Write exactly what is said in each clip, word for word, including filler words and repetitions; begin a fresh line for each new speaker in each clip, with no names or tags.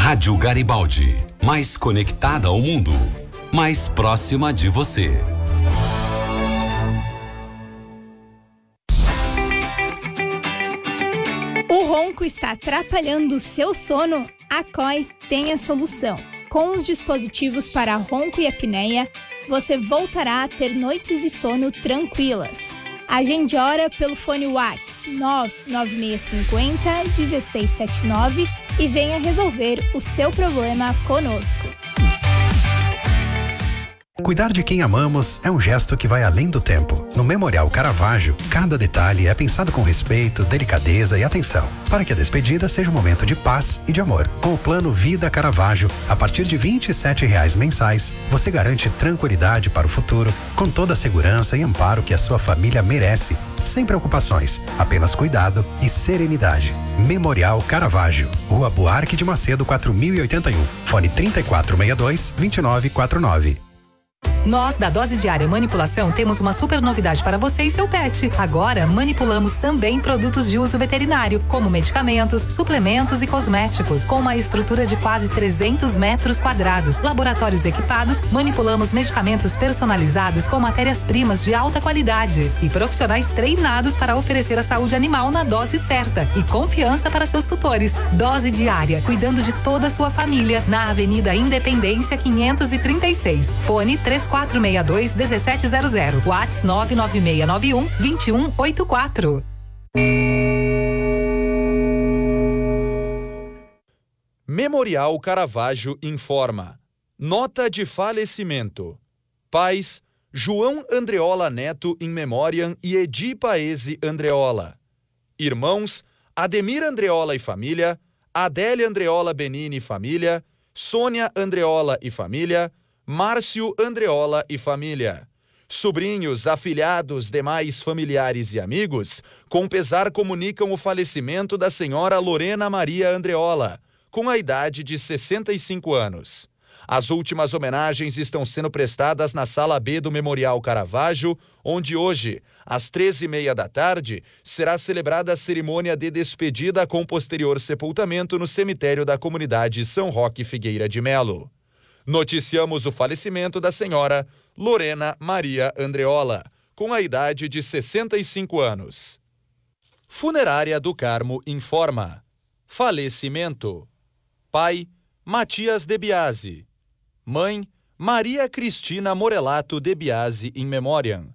Rádio Garibaldi, mais conectada ao mundo, mais próxima de você.
O ronco está atrapalhando o seu sono? A C O I tem a solução. Com os dispositivos para ronco e apneia, você voltará a ter noites de sono tranquilas. Agende hora pelo fone WhatsApp nove nove seis cinco zero, um seis sete nove e venha resolver o seu problema conosco.
Cuidar de quem amamos é um gesto que vai além do tempo. No Memorial Caravaggio, cada detalhe é pensado com respeito, delicadeza e atenção, para que a despedida seja um momento de paz e de amor. Com o plano Vida Caravaggio, a partir de vinte e sete reais mensais, você garante tranquilidade para o futuro, com toda a segurança e amparo que a sua família merece. Sem preocupações, apenas cuidado e serenidade. Memorial Caravaggio, Rua Buarque de Macedo, quatro mil e oitenta e um. Fone trinta e quatro sessenta e dois, vinte e nove quarenta e nove.
Nós, da Dose Diária Manipulação, temos uma super novidade para você e seu pet. Agora, manipulamos também produtos de uso veterinário, como medicamentos, suplementos e cosméticos, com uma estrutura de quase trezentos metros quadrados. Laboratórios equipados, manipulamos medicamentos personalizados com matérias-primas de alta qualidade e profissionais treinados para oferecer a saúde animal na dose certa e confiança para seus tutores. Dose Diária, cuidando de toda a sua família, na Avenida Independência quinhentos e trinta e seis. Fone três quatro seis dois, um sete zero zero. WhatsApp nove nove seis nove um, dois um oito quatro.
Memorial Caravaggio informa. Nota de falecimento. Pais: João Andreola Neto in memoriam e Edi Paese Andreola. Irmãos: Ademir Andreola e família, Adélia Andreola Benini e família, Sônia Andreola e família, Márcio Andreola e família. Sobrinhos, afilhados, demais familiares e amigos, com pesar comunicam o falecimento da senhora Lorena Maria Andreola, com a idade de sessenta e cinco anos. As últimas homenagens estão sendo prestadas na Sala B do Memorial Caravaggio, onde hoje, às treze e meia da tarde, será celebrada a cerimônia de despedida com posterior sepultamento no cemitério da comunidade São Roque Figueira de Melo. Noticiamos o falecimento da senhora Lorena Maria Andreola, com a idade de sessenta e cinco anos. Funerária do Carmo informa. Falecimento. Pai: Matias De Biasi. Mãe: Maria Cristina Morelato De Biasi in memoriam.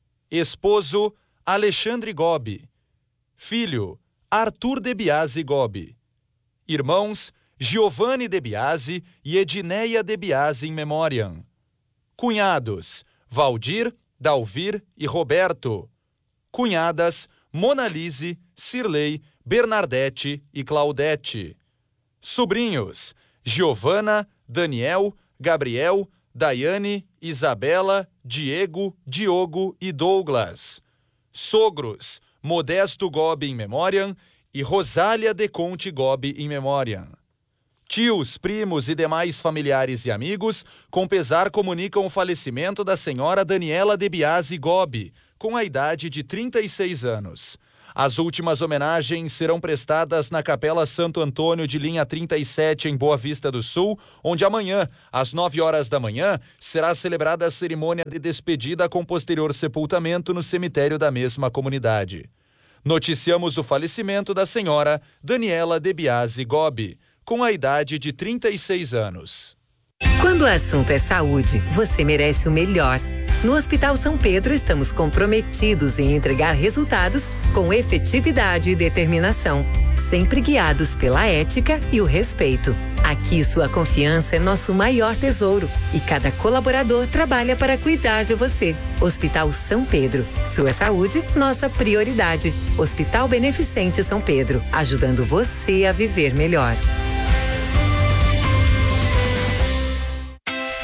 Esposo: Alexandre Gobi. Filho: Arthur De Biasi Gobi. Irmãos: Giovanni De Biasi e Edineia De Biasi in memoriam. Cunhados: Valdir, Dalvir e Roberto. Cunhadas: Monalise, Cirlei, Bernadette e Claudete. Sobrinhos: Giovana, Daniel, Gabriel, Daiane, Isabela, Diego, Diogo e Douglas. Sogros: Modesto Gobi in memoriam e Rosália De Conte Gobi in memoriam. Tios, primos e demais familiares e amigos, com pesar comunicam o falecimento da senhora Daniela De Biasi Gobi, com a idade de trinta e seis anos. As últimas homenagens serão prestadas na Capela Santo Antônio de linha trinta e sete, em Boa Vista do Sul, onde amanhã, às nove horas da manhã, será celebrada a cerimônia de despedida com posterior sepultamento no cemitério da mesma comunidade. Noticiamos o falecimento da senhora Daniela De Biasi Gobi, com a idade de trinta e seis anos.
Quando o assunto é saúde, você merece o melhor. No Hospital São Pedro, estamos comprometidos em entregar resultados com efetividade e determinação, sempre guiados pela ética e o respeito. Aqui, sua confiança é nosso maior tesouro e cada colaborador trabalha para cuidar de você. Hospital São Pedro, sua saúde, nossa prioridade. Hospital Beneficente São Pedro, ajudando você a viver melhor.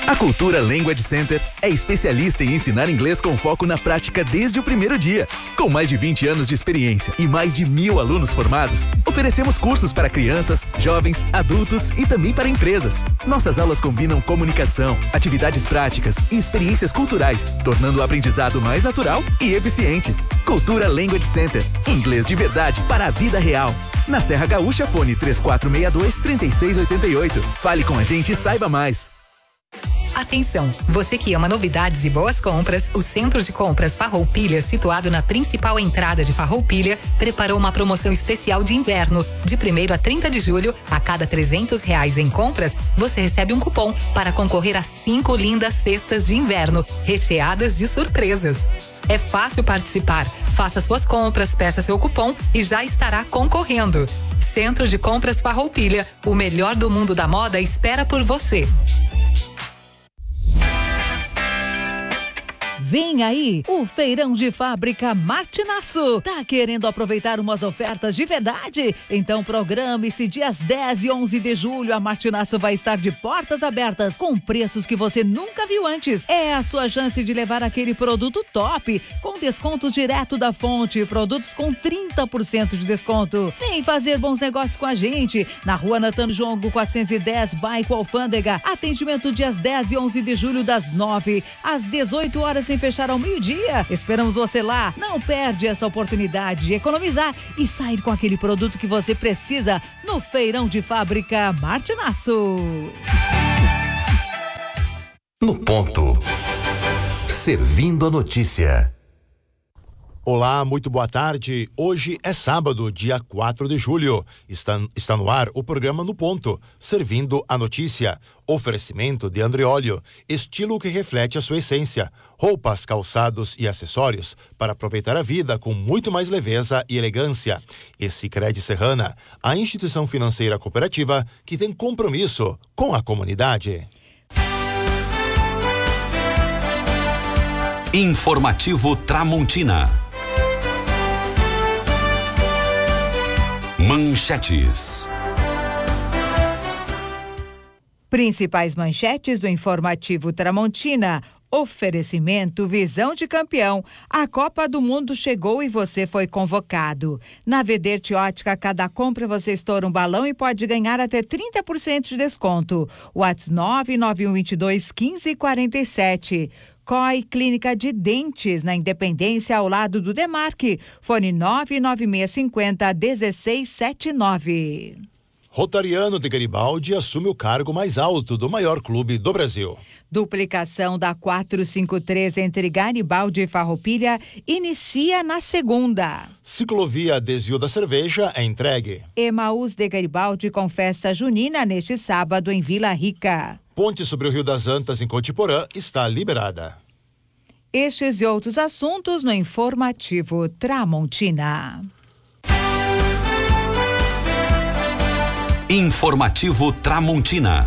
A Cultura Language Center é especialista em ensinar inglês com foco na prática desde o primeiro dia. Com mais de vinte anos de experiência e mais de mil alunos formados, oferecemos cursos para crianças, jovens, adultos e também para empresas. Nossas aulas combinam comunicação, atividades práticas e experiências culturais, tornando o aprendizado mais natural e eficiente. Cultura Language Center, inglês de verdade para a vida real. Na Serra Gaúcha, fone três quatro seis dois, três seis oito oito. Fale com a gente e saiba mais.
Atenção, você que ama novidades e boas compras, o Centro de Compras Farroupilha, situado na principal entrada de Farroupilha, preparou uma promoção especial de inverno. De primeiro a trinta de julho, a cada trezentos reais em compras, você recebe um cupom para concorrer a cinco lindas cestas de inverno, recheadas de surpresas. É fácil participar. Faça suas compras, peça seu cupom e já estará concorrendo. Centro de Compras Farroupilha, o melhor do mundo da moda espera por você.
Vem aí o Feirão de Fábrica Martinaço. Tá querendo aproveitar umas ofertas de verdade? Então programe-se dias dez e onze de julho. A Martinaço vai estar de portas abertas com preços que você nunca viu antes. É a sua chance de levar aquele produto top com desconto direto da fonte. Produtos com trinta por cento de desconto. Vem fazer bons negócios com a gente. Na rua Natano Jongo quatrocentos e dez, bairro Alfândega. Atendimento dias dez e onze de julho das nove às dezoito horas sem fechar ao meio-dia. Esperamos você lá. Não perde essa oportunidade de economizar e sair com aquele produto que você precisa no Feirão de Fábrica Martinaço.
No ponto. Servindo a notícia.
Olá, muito boa tarde. Hoje é sábado, dia quatro de julho. Está, está no ar o programa No Ponto, servindo a notícia. Oferecimento de Andreolio, estilo que reflete a sua essência. Roupas, calçados e acessórios para aproveitar a vida com muito mais leveza e elegância. E Sicredi Serrana, a instituição financeira cooperativa que tem compromisso com a comunidade.
Informativo Tramontina. Manchetes.
Principais manchetes do Informativo Tramontina. Oferecimento Visão de Campeão. A Copa do Mundo chegou e você foi convocado. Na Vederte Ótica, cada compra você estoura um balão e pode ganhar até trinta por cento de desconto. WhatsApp nove nove um dois dois, um cinco quatro sete. C O I Clínica de Dentes, na Independência, ao lado do Demarque. Fone nove nove seis cinco zero, um seis sete nove.
Rotariano de Garibaldi assume o cargo mais alto do maior clube do Brasil.
Duplicação da quatrocentos e cinquenta e três entre Garibaldi e Farroupilha inicia na segunda.
Ciclovia Desvio da Cerveja é entregue.
Emaús de Garibaldi com festa junina neste sábado em Vila Rica.
Ponte sobre o Rio das Antas em Cotiporã está liberada.
Estes e outros assuntos no Informativo Tramontina.
Informativo Tramontina.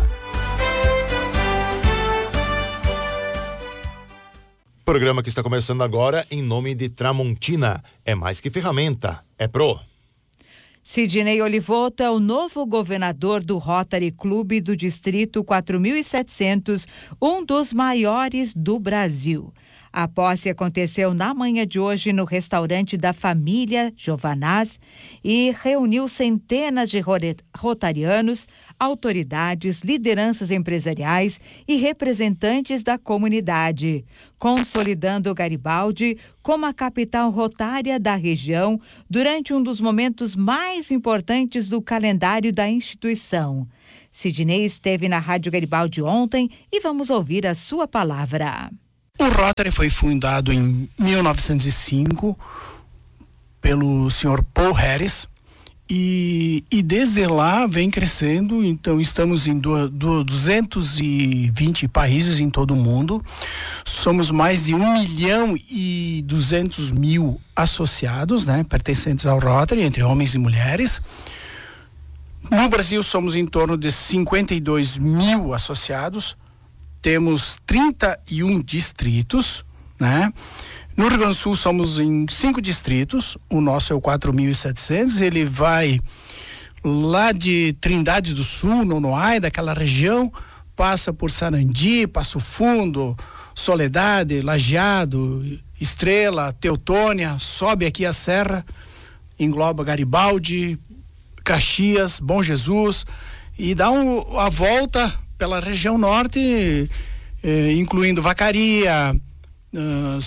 Programa que está começando agora em nome de Tramontina. É mais que ferramenta, é pro.
Sidney Olivoto é o novo governador do Rotary Clube do Distrito quatro mil e setecentos, um dos maiores do Brasil. A posse aconteceu na manhã de hoje no restaurante da família Giovanaz e reuniu centenas de rotarianos, autoridades, lideranças empresariais e representantes da comunidade, consolidando Garibaldi como a capital rotária da região durante um dos momentos mais importantes do calendário da instituição. Sidney esteve na Rádio Garibaldi ontem e vamos ouvir a sua palavra.
O Rotary foi fundado em mil novecentos e cinco pelo senhor Paul Harris e, e desde lá vem crescendo. Então estamos em do, do duzentos e vinte países em todo o mundo. Somos mais de um milhão e duzentos mil associados, né, pertencentes ao Rotary, entre homens e mulheres. No Brasil somos em torno de cinquenta e dois mil associados. Temos trinta e um distritos, né? No Rio Grande do Sul somos em cinco distritos, o nosso é o quatro mil e setecentos, ele vai lá de Trindade do Sul, Nonoai, daquela região, passa por Sarandi, Passo Fundo, Soledade, Lajeado, Estrela, Teutônia, sobe aqui a serra, engloba Garibaldi, Caxias, Bom Jesus, e dá um, a volta pela região norte, eh, incluindo Vacaria, uh,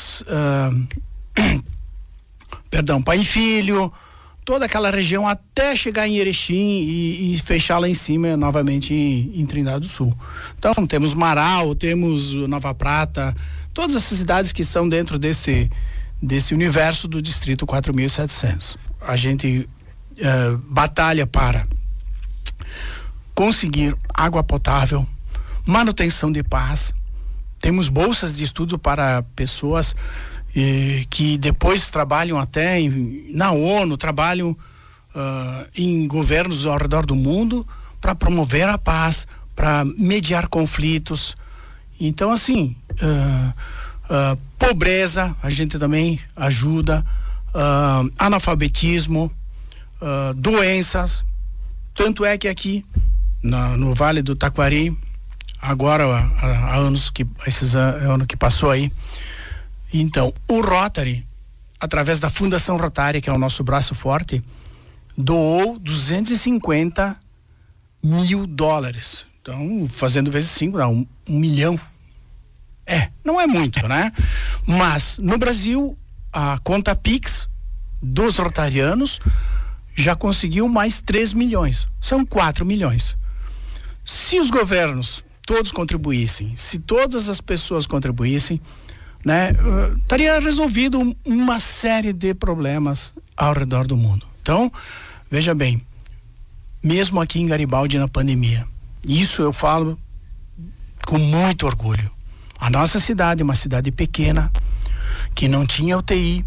uh, perdão, Pai e Filho, toda aquela região até chegar em Erechim e, e fechar lá em cima novamente em, em Trindade do Sul. Então temos Marau, temos Nova Prata, todas essas cidades que estão dentro desse, desse universo do distrito quatro mil e setecentos. A gente uh, batalha para conseguir água potável, manutenção de paz, temos bolsas de estudo para pessoas eh, que depois trabalham até em, na ONU, trabalham uh, em governos ao redor do mundo para promover a paz, para mediar conflitos. Então, assim, uh, uh, pobreza, a gente também ajuda, uh, analfabetismo, uh, doenças. Tanto é que aqui na, no Vale do Taquari, agora há, há anos que esses ano que passou aí, então o Rotary, através da Fundação Rotária, que é o nosso braço forte, doou duzentos e cinquenta mil dólares. Então, fazendo vezes cinco, dá um, um milhão. É, não é muito, né? Mas no Brasil, a conta Pix dos rotarianos já conseguiu mais três milhões. São quatro milhões. Se os governos todos contribuíssem, se todas as pessoas contribuíssem, né, uh, estaria resolvido uma série de problemas ao redor do mundo. Então, veja bem, mesmo aqui em Garibaldi na pandemia, isso eu falo com muito orgulho. A nossa cidade é uma cidade pequena, que não tinha U T I.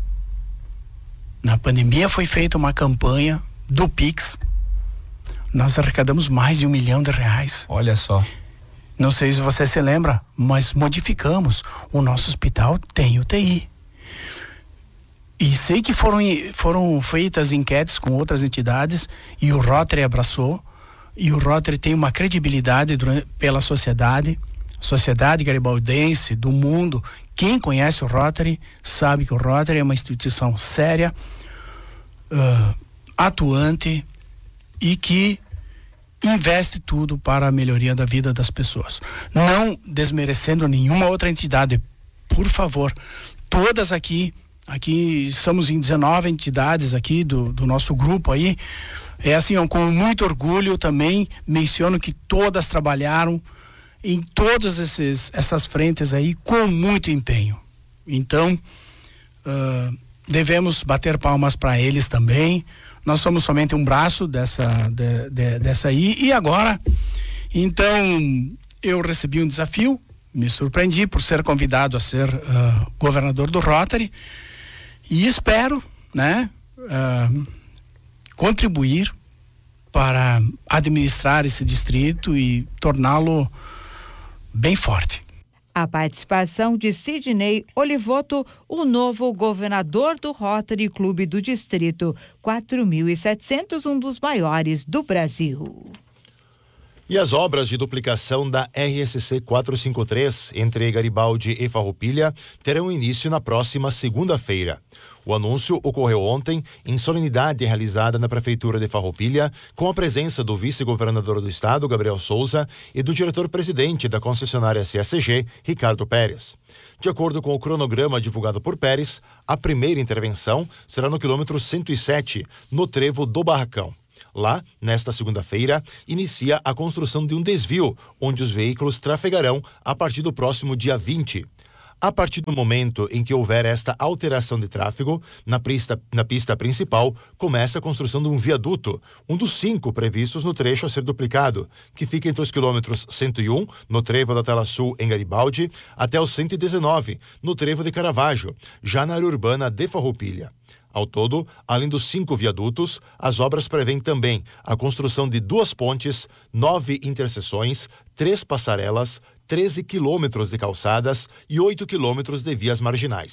Na pandemia foi feita uma campanha do Pix. Nós arrecadamos mais de um milhão de reais.
Olha só.
Não sei se você se lembra, mas modificamos. O nosso hospital tem U T I. E sei que foram, foram feitas enquetes com outras entidades e o Rotary abraçou. E o Rotary tem uma credibilidade durante, pela sociedade, sociedade garibaldense, do mundo. Quem conhece o Rotary sabe que o Rotary é uma instituição séria, uh, atuante e que investe tudo para a melhoria da vida das pessoas. Não desmerecendo nenhuma outra entidade, por favor. Todas aqui, aqui somos em dezenove entidades aqui do, do nosso grupo aí. É assim, ó, com muito orgulho também menciono que todas trabalharam em todas esses, essas frentes aí com muito empenho. Então, uh, devemos bater palmas para eles também. Nós somos somente um braço dessa, de, de, dessa aí. E agora, então, eu recebi um desafio, me surpreendi por ser convidado a ser uh, governador do Rotary e espero, né, uh, contribuir para administrar esse distrito e torná-lo bem forte.
A participação de Sidney Olivoto, o novo governador do Rotary Clube do Distrito quatro mil e setecentos, um dos maiores do Brasil.
E as obras de duplicação da R S C quatrocentos e cinquenta e três entre Garibaldi e Farroupilha terão início na próxima segunda-feira. O anúncio ocorreu ontem em solenidade realizada na Prefeitura de Farroupilha, com a presença do vice-governador do estado, Gabriel Souza, e do diretor-presidente da concessionária C S G, Ricardo Pérez. De acordo com o cronograma divulgado por Pérez, a primeira intervenção será no quilômetro cento e sete, no trevo do Barracão. Lá, nesta segunda-feira, inicia a construção de um desvio, onde os veículos trafegarão a partir do próximo dia vinte. A partir do momento em que houver esta alteração de tráfego, na pista, na pista principal, começa a construção de um viaduto, um dos cinco previstos no trecho a ser duplicado, que fica entre os quilômetros cento e um, no trevo da Tela Sul, em Garibaldi, até os cento e dezenove, no trevo de Caravaggio, já na área urbana de Farroupilha. Ao todo, além dos cinco viadutos, as obras prevêem também a construção de duas pontes, nove interseções, três passarelas, treze quilômetros de calçadas e oito quilômetros de vias marginais.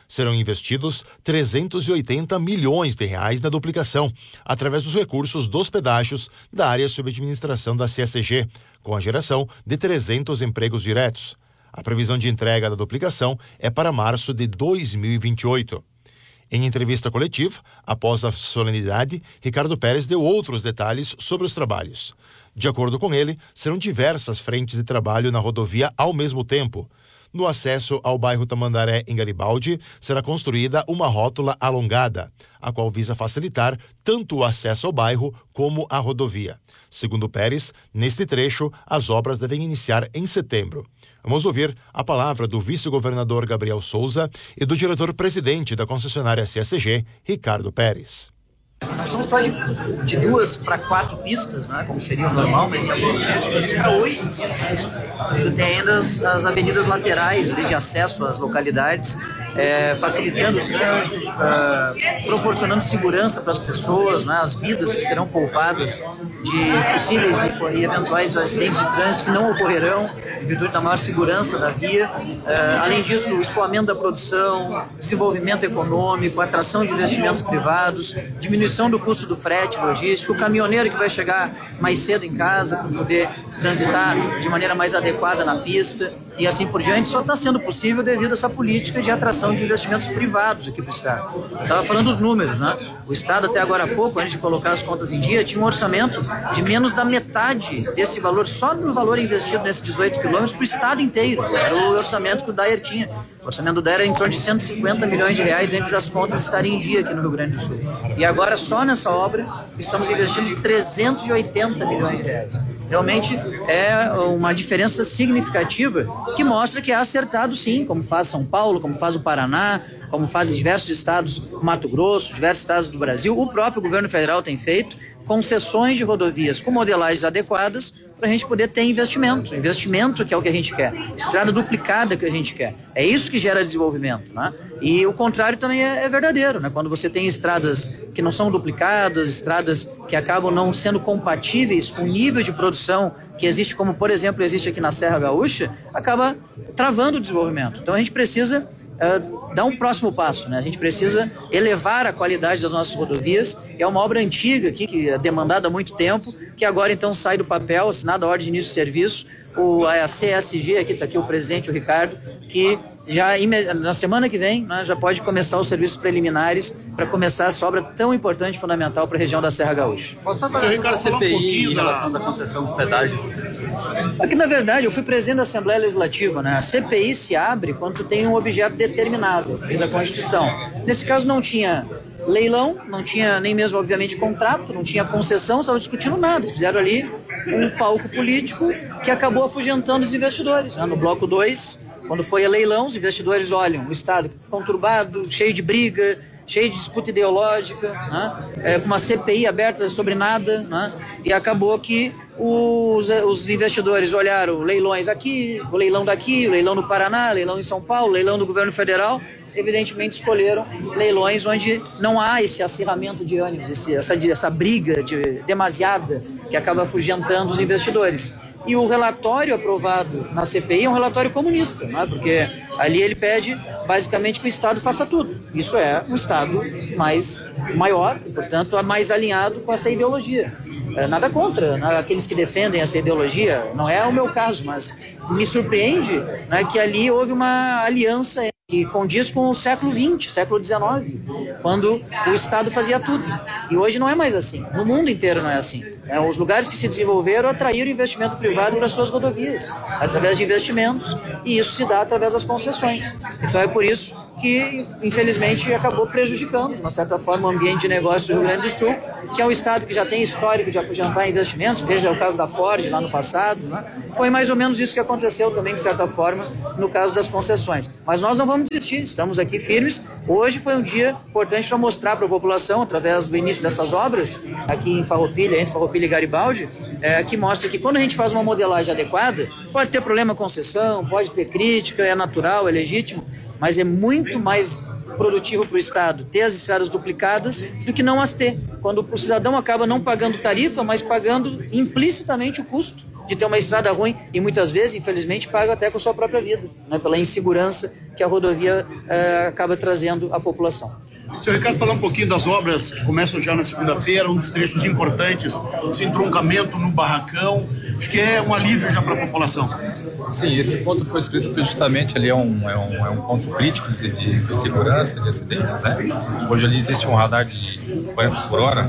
Serão investidos trezentos e oitenta milhões de reais na duplicação, através dos recursos dos pedágios da área sob administração da C S G, com a geração de trezentos empregos diretos. A previsão de entrega da duplicação é para março de dois mil e vinte e oito. Em entrevista coletiva, após a solenidade, Ricardo Pérez deu outros detalhes sobre os trabalhos. De acordo com ele, serão diversas frentes de trabalho na rodovia ao mesmo tempo. No acesso ao bairro Tamandaré, em Garibaldi, será construída uma rótula alongada, a qual visa facilitar tanto o acesso ao bairro como a rodovia. Segundo Pérez, neste trecho, as obras devem iniciar em setembro. Vamos ouvir a palavra do vice-governador Gabriel Souza e do diretor-presidente da concessionária C S G, Ricardo Pérez.
Não são só de, de duas para quatro pistas, né, como seria o normal, mas para oito pistas. Tem ainda as, as avenidas laterais ali, de acesso às localidades, é, facilitando o trânsito, uh, proporcionando segurança para as pessoas, né, as vidas que serão poupadas de possíveis e, e eventuais acidentes de trânsito que não ocorrerão em virtude da maior segurança da via. Uh, além disso, o escoamento da produção, desenvolvimento econômico, atração de investimentos privados, diminuição do custo do frete logístico, o caminhoneiro que vai chegar mais cedo em casa para poder transitar de maneira mais adequada na pista e assim por diante, só está sendo possível devido a essa política de atração de investimentos privados aqui para o Estado. Eu estava falando dos números, né? O Estado até agora há pouco, antes de colocar as contas em dia, tinha um orçamento de menos da metade desse valor, só no valor investido nesses dezoito quilômetros para o Estado inteiro. Era o orçamento que o Dayer tinha. O orçamento do Dayer era em torno de cento e cinquenta milhões de reais antes das contas estarem em dia aqui no Rio Grande do Sul. E agora, só nessa obra, estamos investindo trezentos e oitenta milhões de reais. Realmente é uma diferença significativa que mostra que é acertado sim, como faz São Paulo, como faz o Paraná, como fazem diversos estados, Mato Grosso, diversos estados do Brasil. O próprio governo federal tem feito concessões de rodovias com modelagens adequadas para a gente poder ter investimento, investimento que é o que a gente quer, estrada duplicada que a gente quer, é isso que gera desenvolvimento, né? E o contrário também é, é verdadeiro, né? Quando você tem estradas que não são duplicadas, estradas que acabam não sendo compatíveis com o nível de produção que existe, como por exemplo existe aqui na Serra Gaúcha, acaba travando o desenvolvimento. Então a gente precisa uh, dar um próximo passo, né? A gente precisa elevar a qualidade das nossas rodovias. É uma obra antiga aqui, que é demandada há muito tempo, que agora então sai do papel, assinada a ordem de início de serviço, o, a C S G, aqui está aqui o presidente, o Ricardo, que já na semana que vem, né, já pode começar os serviços preliminares para começar essa obra tão importante e fundamental para a região da Serra Gaúcha.
Posso falar sobre a C P I em relação da concessão dos pedágios?
Aqui, na verdade, eu fui presidente da Assembleia Legislativa, né? A C P I se abre quando tem um objeto determinado, diz a Constituição. Nesse caso não tinha leilão, não tinha nem mesmo, obviamente, contrato, não tinha concessão, estava discutindo nada. Fizeram ali um palco político que acabou afugentando os investidores, né? No bloco dois, quando foi a leilão, os investidores olham o Estado conturbado, cheio de briga, cheio de disputa ideológica, né? É, com uma C P I aberta sobre nada, né? E acabou que os, os investidores olharam leilões aqui, o leilão daqui, o leilão no Paraná, leilão em São Paulo, leilão do governo federal. Evidentemente escolheram leilões onde não há esse acirramento de ânimos, esse, essa, essa briga de, demasiada que acaba afugentando os investidores. E o relatório aprovado na C P I é um relatório comunista, né? Porque ali ele pede basicamente que o Estado faça tudo. Isso é um Estado mais maior, portanto, mais alinhado com essa ideologia. É, nada contra, né, aqueles que defendem essa ideologia, não é o meu caso, mas me surpreende, né, que ali houve uma aliança que condiz com o século vinte, século dezenove, quando o Estado fazia tudo. E hoje não é mais assim. No mundo inteiro não é assim. É, os lugares que se desenvolveram atraíram investimento privado para suas rodovias, através de investimentos, e isso se dá através das concessões. Então é por isso que, infelizmente, acabou prejudicando, de uma certa forma, o ambiente de negócio do Rio Grande do Sul, que é um estado que já tem histórico de afugentar investimentos, veja o caso da Ford lá no passado, né? Foi mais ou menos isso que aconteceu também, de certa forma, no caso das concessões. Mas nós não vamos desistir, estamos aqui firmes. Hoje foi um dia importante para mostrar para a população, através do início dessas obras, aqui em Farroupilha, entre Farroupilha e Garibaldi, é, que mostra que quando a gente faz uma modelagem adequada, pode ter problema com concessão, pode ter crítica, é natural, é legítimo, mas é muito mais produtivo para o Estado ter as estradas duplicadas do que não as ter. Quando o cidadão acaba não pagando tarifa, mas pagando implicitamente o custo de ter uma estrada ruim e muitas vezes, infelizmente, pagam até com sua própria vida, né, pela insegurança que a rodovia uh, acaba trazendo à população.
Senhor Ricardo, falar um pouquinho das obras que começam já na segunda-feira, um dos trechos importantes, esse entroncamento no Barracão, acho que é um alívio já para a população.
Sim, esse ponto foi escrito porque justamente ali é um, é um, é um ponto crítico de, de, de segurança, de acidentes, né? Hoje ali existe um radar de quarenta por hora,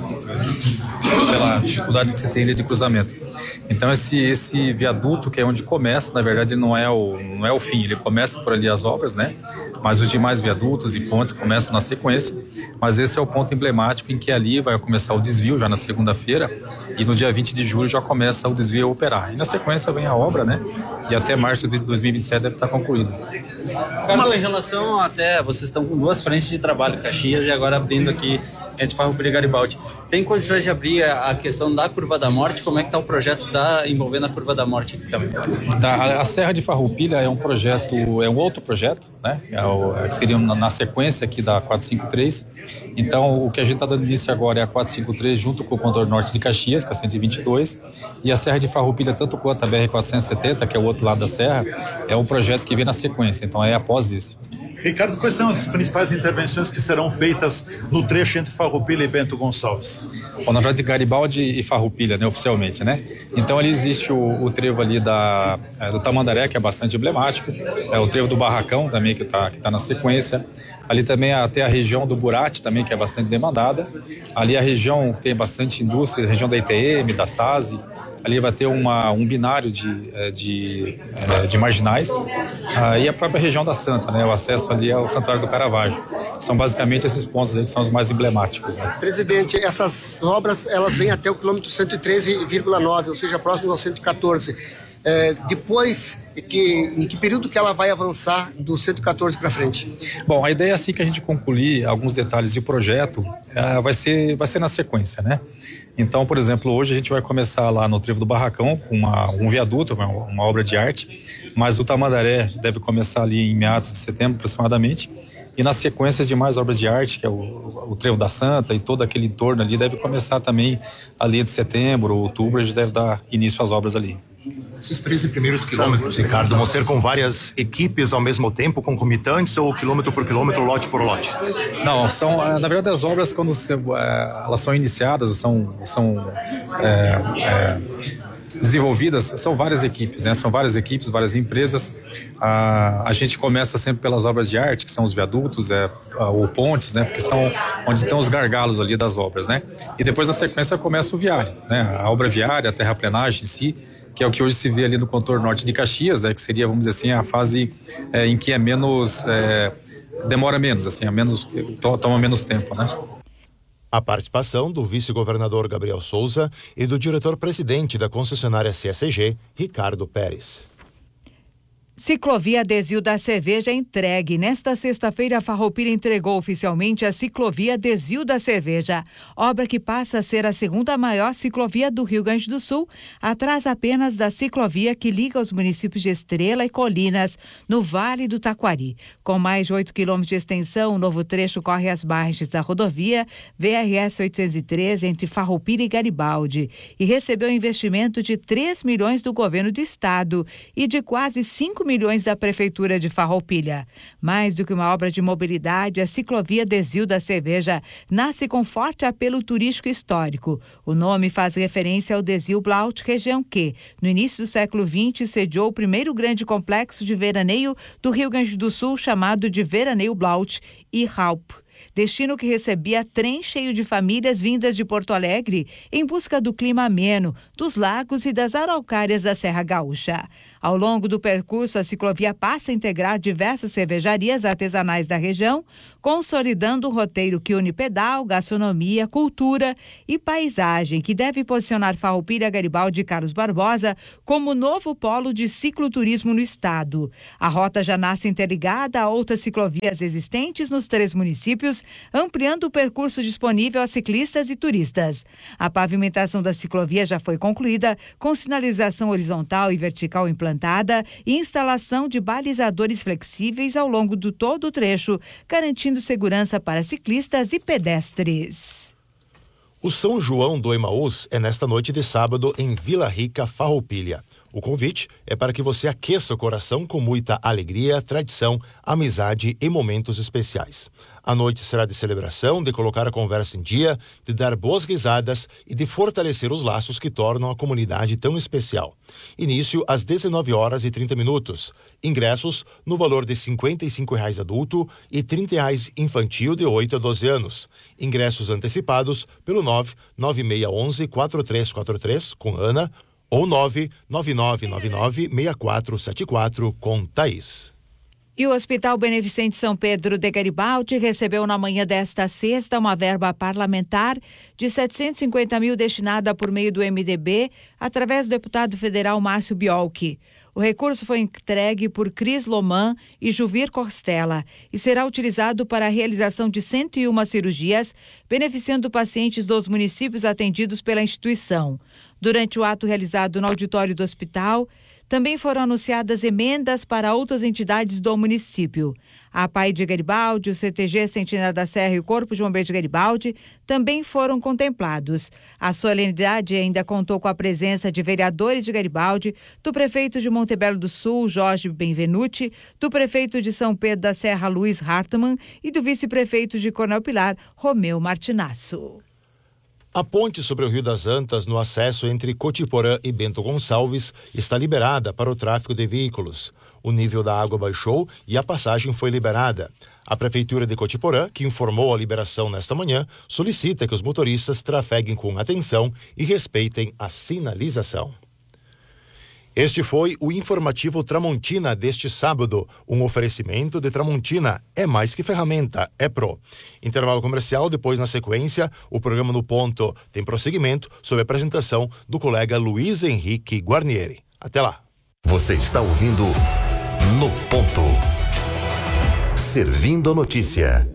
pela dificuldade que você tem ali de cruzamento. Então esse, esse viaduto, que é onde começa, na verdade não é, o, não é o fim, ele começa por ali as obras, né? Mas os demais viadutos e pontes começam na sequência, mas esse é o ponto emblemático em que ali vai começar o desvio já na segunda-feira e no dia vinte de julho já começa o desvio a operar. E na sequência vem a obra, né? E até março de dois mil e vinte e sete deve estar concluído.
Carlos, em relação até, vocês estão com duas frentes de trabalho, Caxias e agora abrindo aqui entre Farroupilha e Garibaldi. Tem condições de abrir a questão da Curva da Morte? Como é que está o projeto da, envolvendo a Curva da Morte aqui também?
Tá, a, a Serra de Farroupilha é um projeto, é um outro projeto, né? É o, é, seria na, na sequência aqui da quatrocentos e cinquenta e três. Então, o que a gente está dando início agora é a quatrocentos e cinquenta e três junto com o contorno norte de Caxias, que é a cento e vinte e dois, e a Serra de Farroupilha, tanto quanto a B R quatrocentos e setenta, que é o outro lado da serra, é um projeto que vem na sequência, então é após isso.
Ricardo, quais são as principais intervenções que serão feitas no trecho entre Farroupilha e Bento Gonçalves?
Bom, na verdade, Garibaldi e Farroupilha, né, oficialmente, né? Então, ali existe o, o trevo ali da, é, do Tamandaré, que é bastante emblemático, é o trevo do Barracão também, que está que tá na sequência. Ali também até a região do Burati também, que é bastante demandada. Ali a região tem bastante indústria, a região da I T M, da S A S. Ali vai ter uma, um binário de, de, de marginais. Ah, e a própria região da Santa, né? O acesso ali ao Santuário do Caravaggio. São basicamente esses pontos aí que são os mais emblemáticos, né?
Presidente, essas obras, elas vêm até o quilômetro cento e treze vírgula nove, ou seja, próximo ao cento e quatorze. É, depois, que, em que período que ela vai avançar do cento e quatorze para frente?
Bom, a ideia é assim que a gente concluir alguns detalhes do projeto, é, vai ser, vai ser na sequência, né? Então, por exemplo, hoje a gente vai começar lá no Trevo do Barracão com uma, um viaduto, uma, uma obra de arte, mas o Tamandaré deve começar ali em meados de setembro aproximadamente, e nas sequências de mais obras de arte, que é o, o Trevo da Santa e todo aquele entorno ali, deve começar também ali de setembro, outubro, a gente deve dar início às obras ali.
Esses treze primeiros quilômetros, Ricardo, vão ser com várias equipes ao mesmo tempo, concomitantes, ou quilômetro por quilômetro, lote por lote?
Não, são, na verdade, as obras, quando se, elas são iniciadas, são, são é, é, desenvolvidas, são várias equipes, né? São várias equipes, várias empresas. A, a gente começa sempre pelas obras de arte, que são os viadutos, é, ou pontes, né? Porque são onde estão os gargalos ali das obras, né? E depois, na sequência, começa o viário, né? A obra viária, a terraplenagem em si, que é o que hoje se vê ali no contorno norte de Caxias, né, que seria, vamos dizer assim, a fase é, em que é menos, é, demora menos, assim, é menos, to, toma menos tempo, né?
A participação do vice-governador Gabriel Souza e do diretor-presidente da concessionária C S G, Ricardo Pérez.
Ciclovia Desvio da Cerveja entregue. Nesta sexta-feira, a Farroupilha entregou oficialmente a Ciclovia Desvio da Cerveja, obra que passa a ser a segunda maior ciclovia do Rio Grande do Sul, atrás apenas da ciclovia que liga os municípios de Estrela e Colinas, no Vale do Taquari. Com mais de oito quilômetros de extensão, o novo trecho corre às margens da rodovia V R S oitocentos e treze entre Farroupilha e Garibaldi e recebeu investimento de três milhões do governo do estado e de quase cinco milhões da Prefeitura de Farroupilha. Mais do que uma obra de mobilidade, a ciclovia Desvio da Cerveja nasce com forte apelo turístico histórico. O nome faz referência ao Desvio Blaut, região que, no início do século vinte, sediou o primeiro grande complexo de veraneio do Rio Grande do Sul, chamado de Veraneio Blaut e Raup. Destino que recebia trem cheio de famílias vindas de Porto Alegre em busca do clima ameno, dos lagos e das araucárias da Serra Gaúcha. Ao longo do percurso, a ciclovia passa a integrar diversas cervejarias artesanais da região, consolidando um roteiro que une pedal, gastronomia, cultura e paisagem, que deve posicionar Farroupilha, Garibaldi e Carlos Barbosa como novo polo de cicloturismo no estado. A rota já nasce interligada a outras ciclovias existentes nos três municípios, ampliando o percurso disponível a ciclistas e turistas. A pavimentação da ciclovia já foi concluída, com sinalização horizontal e vertical implantada e instalação de balizadores flexíveis ao longo de todo o trecho, garantindo segurança para ciclistas e pedestres.
O São João do Emaús é nesta noite de sábado em Vila Rica, Farroupilha. O convite é para que você aqueça o coração com muita alegria, tradição, amizade e momentos especiais. A noite será de celebração, de colocar a conversa em dia, de dar boas risadas e de fortalecer os laços que tornam a comunidade tão especial. Início às dezenove horas e trinta minutos. Ingressos no valor de cinquenta e cinco reais adulto e trinta reais infantil de oito a doze anos. Ingressos antecipados pelo nove nove seis um um quatro três quatro três com Ana ou nove nove nove nove nove seis quatro sete quatro com Thaís.
E o Hospital Beneficente São Pedro de Garibaldi recebeu na manhã desta sexta uma verba parlamentar de setecentos e cinquenta mil destinada por meio do M D B através do deputado federal Márcio Biolchi. O recurso foi entregue por Cris Loman e Juvir Costela e será utilizado para a realização de cento e uma cirurgias, beneficiando pacientes dos municípios atendidos pela instituição. Durante o ato realizado no auditório do hospital, também foram anunciadas emendas para outras entidades do município. A P A I de Garibaldi, o C T G Sentinela da Serra e o Corpo de Bombeiros de Garibaldi também foram contemplados. A solenidade ainda contou com a presença de vereadores de Garibaldi, do prefeito de Montebello do Sul, Jorge Benvenuti, do prefeito de São Pedro da Serra, Luiz Hartmann, e do vice-prefeito de Coronel Pilar, Romeu Martinasso.
A ponte sobre o Rio das Antas, no acesso entre Cotiporã e Bento Gonçalves, está liberada para o tráfego de veículos. O nível da água baixou e a passagem foi liberada. A Prefeitura de Cotiporã, que informou a liberação nesta manhã, solicita que os motoristas trafeguem com atenção e respeitem a sinalização. Este foi o informativo Tramontina deste sábado, um oferecimento de Tramontina, é mais que ferramenta, é Pro. Intervalo comercial, depois na sequência, o programa No Ponto tem prosseguimento sob a apresentação do colega Luiz Henrique Guarnieri. Até lá.
Você está ouvindo No Ponto. Servindo a notícia.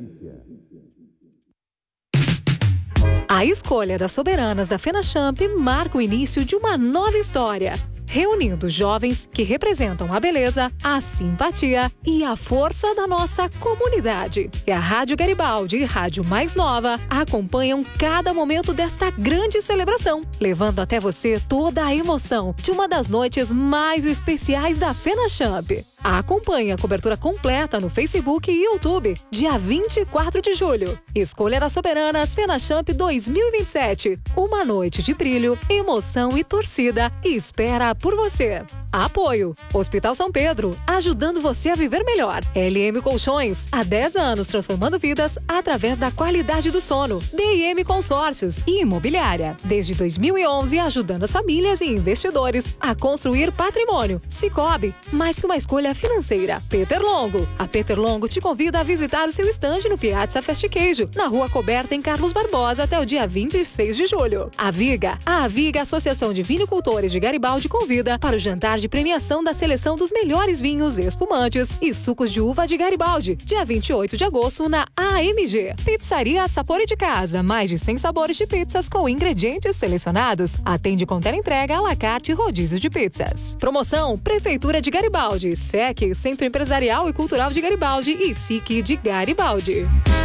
A escolha das soberanas da FenaChamp marca o início de uma nova história, reunindo jovens que representam a beleza, a simpatia e a força da nossa comunidade. E a Rádio Garibaldi e Rádio Mais Nova acompanham cada momento desta grande celebração, levando até você toda a emoção de uma das noites mais especiais da FenaChamp. Acompanhe a cobertura completa no Facebook e YouTube, dia vinte e quatro de julho. Escolha das Soberanas FenaChamp dois mil e vinte e sete. Uma noite de brilho, emoção e torcida espera por você. Apoio: Hospital São Pedro, ajudando você a viver melhor. L M Colchões, há dez anos transformando vidas através da qualidade do sono. D I M Consórcios e Imobiliária, desde dois mil e onze ajudando as famílias e investidores a construir patrimônio. Cicobi, mais que uma escolha financeira. Peter Longo, a Peter Longo te convida a visitar o seu estande no Piazza Fast Queijo, na Rua Coberta em Carlos Barbosa até o dia vinte e seis de julho. A Viga, a Viga Associação de Vinicultores de Garibaldi convida para o jantar de premiação da seleção dos melhores vinhos, espumantes e sucos de uva de Garibaldi, dia vinte e oito de agosto na A M G. Pizzaria Sapori de Casa, mais de cem sabores de pizzas com ingredientes selecionados. Atende com teleentrega, à la carte e rodízio de pizzas. Promoção Prefeitura de Garibaldi, S E C, Centro Empresarial e Cultural de Garibaldi e S I C de Garibaldi.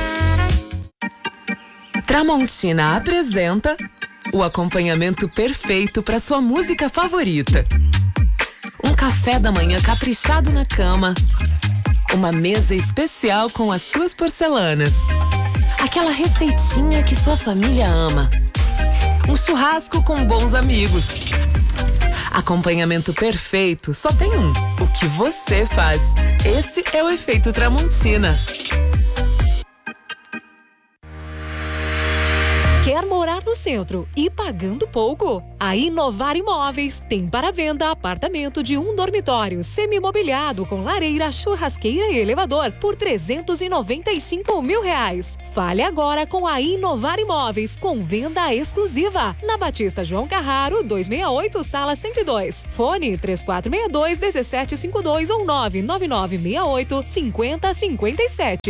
Tramontina apresenta o acompanhamento perfeito para sua música favorita. Um café da manhã caprichado na cama. Uma mesa especial com as suas porcelanas. Aquela receitinha que sua família ama. Um churrasco com bons amigos. Acompanhamento perfeito só tem um: o que você faz. Esse é o efeito Tramontina.
Quer morar no centro e pagando pouco? A Inovar Imóveis tem para venda apartamento de um dormitório semi-mobiliado com lareira, churrasqueira e elevador por trezentos e noventa e cinco mil reais. Fale agora com a Inovar Imóveis com venda exclusiva na Batista João Carraro duzentos e sessenta e oito, sala cento e dois. Fone três quatro seis dois, um sete cinco dois ou nove nove nove seis oito, cinco zero cinco sete.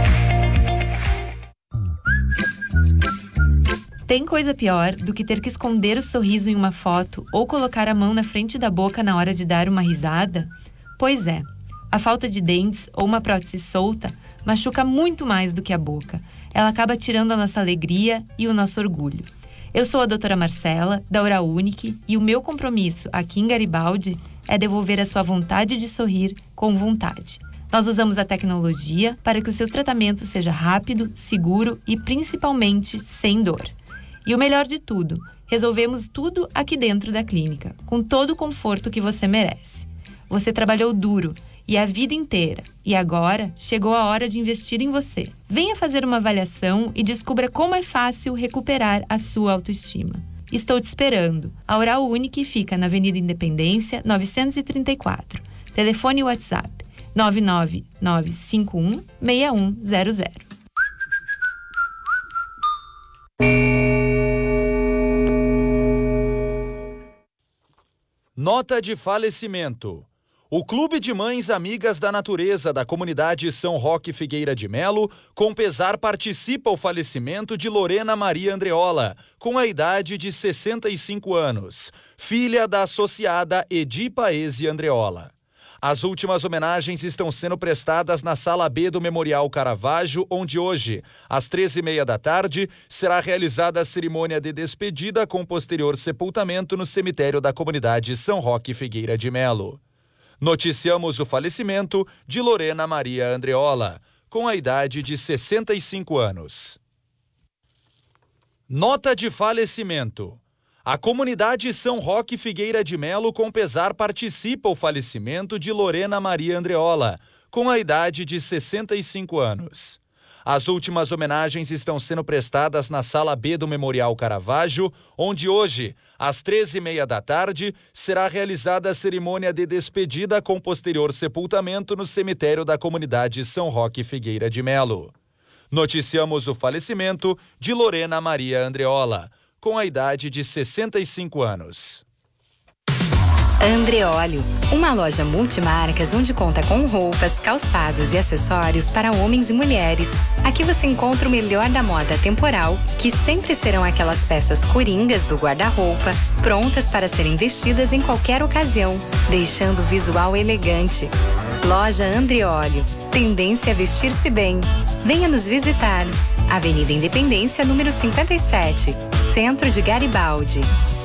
Tem coisa pior do que ter que esconder o sorriso em uma foto ou colocar a mão na frente da boca na hora de dar uma risada? Pois é, a falta de dentes ou uma prótese solta machuca muito mais do que a boca. Ela acaba tirando a nossa alegria e o nosso orgulho. Eu sou a doutora Marcela, da Oral Unique, e o meu compromisso aqui em Garibaldi é devolver a sua vontade de sorrir com vontade. Nós usamos a tecnologia para que o seu tratamento seja rápido, seguro e principalmente sem dor. E o melhor de tudo, resolvemos tudo aqui dentro da clínica, com todo o conforto que você merece. Você trabalhou duro e a vida inteira, e agora chegou a hora de investir em você. Venha fazer uma avaliação e descubra como é fácil recuperar a sua autoestima. Estou te esperando. A Oral Unique fica na Avenida Independência, novecentos e trinta e quatro. Telefone e WhatsApp nove nove nove cinco um seis um zero zero.
Nota de falecimento. O Clube de Mães Amigas da Natureza da comunidade São Roque Figueira de Melo, com pesar participa o falecimento de Lorena Maria Andreola, com a idade de sessenta e cinco anos, filha da associada Edi Paese Andreola. As últimas homenagens estão sendo prestadas na Sala B do Memorial Caravaggio, onde hoje, às treze e meia da tarde, será realizada a cerimônia de despedida com posterior sepultamento no cemitério da comunidade São Roque Figueira de Melo. Noticiamos o falecimento de Lorena Maria Andreola, com a idade de sessenta e cinco anos. Nota de falecimento. A comunidade São Roque Figueira de Melo, com pesar, participa o falecimento de Lorena Maria Andreola, com a idade de sessenta e cinco anos. As últimas homenagens estão sendo prestadas na Sala B do Memorial Caravaggio, onde hoje, às treze e meia da tarde, será realizada a cerimônia de despedida com posterior sepultamento no cemitério da comunidade São Roque Figueira de Melo. Noticiamos o falecimento de Lorena Maria Andreola, com a idade de sessenta e cinco anos.
Andreolio, uma loja multimarcas onde conta com roupas, calçados e acessórios para homens e mulheres. Aqui você encontra o melhor da moda temporal, que sempre serão aquelas peças coringas do guarda-roupa, prontas para serem vestidas em qualquer ocasião, deixando o visual elegante. Loja Andreolio, tendência a vestir-se bem. Venha nos visitar. Avenida Independência, número cinquenta e sete, Centro de Garibaldi.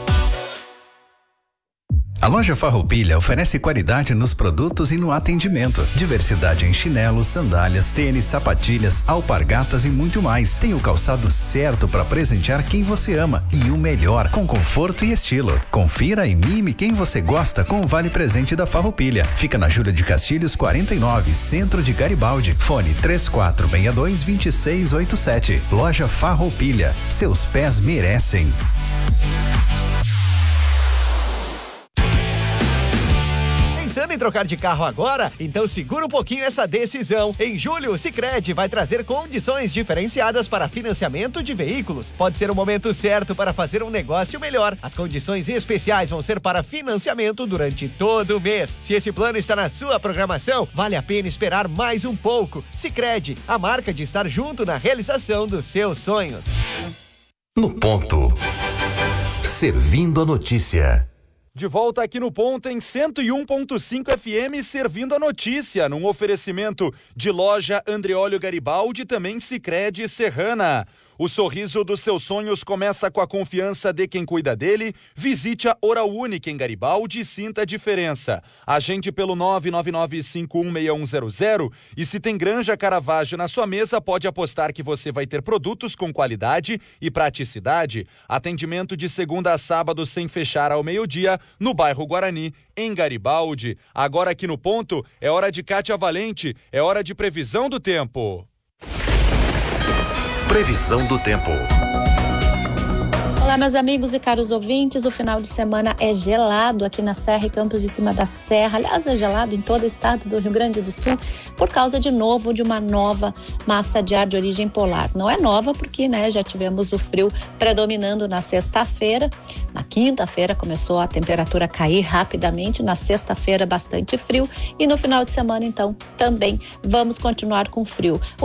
A loja Farroupilha oferece qualidade nos produtos e no atendimento. Diversidade em chinelos, sandálias, tênis, sapatilhas, alpargatas e muito mais. Tem o calçado certo para presentear quem você ama e o melhor, com conforto e estilo. Confira e mime quem você gosta com o Vale Presente da Farroupilha. Fica na Júlia de Castilhos quarenta e nove, Centro de Garibaldi. Fone três quatro seis dois, dois seis oito sete. Loja Farroupilha. Seus pés merecem.
Pensando em trocar de carro agora? Então segura um pouquinho essa decisão. Em julho, o Sicredi vai trazer condições diferenciadas para financiamento de veículos. Pode ser o momento certo para fazer um negócio melhor. As condições especiais vão ser para financiamento durante todo o mês. Se esse plano está na sua programação, vale a pena esperar mais um pouco. Sicredi, a marca de estar junto na realização dos seus sonhos.
No ponto. Servindo a notícia.
De volta aqui no Ponto em cento e um ponto cinco F M, servindo a notícia, num oferecimento de loja Andreolio Garibaldi, também Sicredi Serrana. O sorriso dos seus sonhos começa com a confiança de quem cuida dele. Visite a Oral Unique em Garibaldi e sinta a diferença. Agende pelo nove nove nove cinco um seis um zero zero e se tem Granja Caravaggio na sua mesa, pode apostar que você vai ter produtos com qualidade e praticidade. Atendimento de segunda a sábado sem fechar ao meio-dia no bairro Guarani, em Garibaldi. Agora aqui no Ponto é hora de Kátia Valente, é hora de previsão do tempo.
Previsão do tempo.
Olá, meus amigos e caros ouvintes, o final de semana é gelado aqui na Serra e Campos de Cima da Serra. Aliás, é gelado em todo o estado do Rio Grande do Sul por causa, de novo, de uma nova massa de ar de origem polar. Não é nova porque, né, já tivemos o frio predominando na sexta-feira. Na quinta-feira começou a temperatura a cair rapidamente, na sexta-feira bastante frio e no final de semana, então, também vamos continuar com frio.